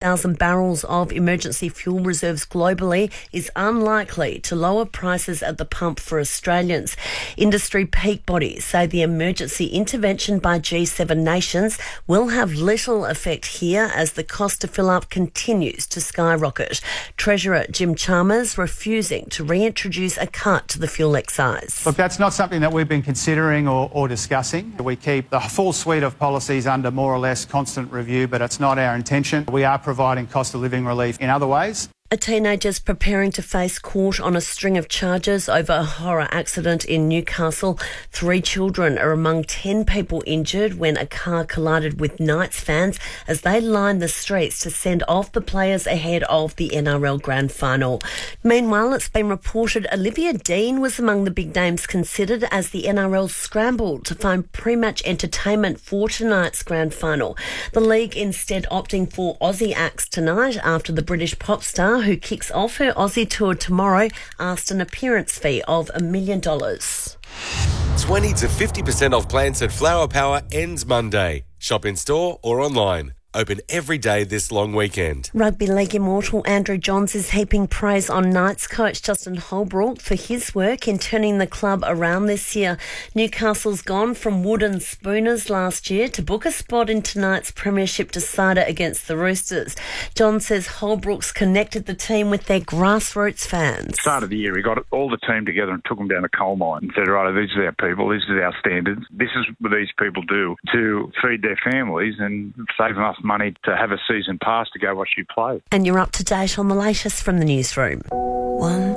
100,000 barrels of emergency fuel reserves globally is unlikely to lower prices at the pump for Australians. Industry peak bodies say the emergency intervention by G7 nations will have little effect here as the cost to fill up continues to skyrocket. Treasurer Jim Chalmers refusing to reintroduce a cut to the fuel excise. Look, that's not something that we've been considering or discussing. We keep the full suite of policies under more or less constant review, but it's not our intention. We are providing cost of living relief in other ways. A teenager's preparing to face court on a string of charges over a horror accident in Newcastle. 3 children are among 10 people injured when a car collided with Knights fans as they lined the streets to send off the players ahead of the NRL Grand Final. Meanwhile, it's been reported Olivia Dean was among the big names considered as the NRL scrambled to find pre-match entertainment for tonight's Grand Final. The league instead opting for Aussie acts tonight after the British pop star who kicks off her Aussie tour tomorrow asked an appearance fee of $1 million. 20 to 50% off plants at Flower Power ends Monday. Shop in store or online. Open every day this long weekend. Rugby League immortal Andrew Johns is heaping praise on Knights coach Justin Holbrook for his work in turning the club around this year. Newcastle's gone from wooden spooners last year to book a spot in tonight's premiership decider against the Roosters. John says Holbrook's connected the team with their grassroots fans. Start of the year, he got all the team together and took them down a coal mine and said, right, these are our people, this is our standards, this is what these people do to feed their families and save enough money to have a season pass to go watch you play. And you're up to date on the latest from the newsroom. 1,